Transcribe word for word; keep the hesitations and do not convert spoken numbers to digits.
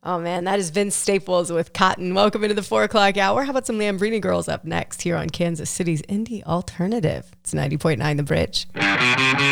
Oh, man, that is Vince Staples with Cotton. Welcome into the four o'clock hour. How about some Lambrini Girls up next here on Kansas City's Indie Alternative? It's ninety point nine The Bridge.